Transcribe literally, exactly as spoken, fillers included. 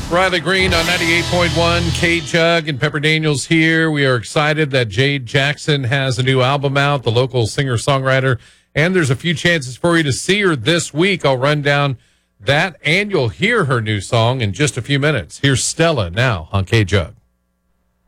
Riley Green on ninety-eight point one, K-Jug and Pepper Daniels here. We are excited that Jade Jackson has a new album out, the local singer-songwriter, and there's a few chances for you to see her this week. I'll run down that, and you'll hear her new song in just a few minutes. Here's Stella now on K-Jug.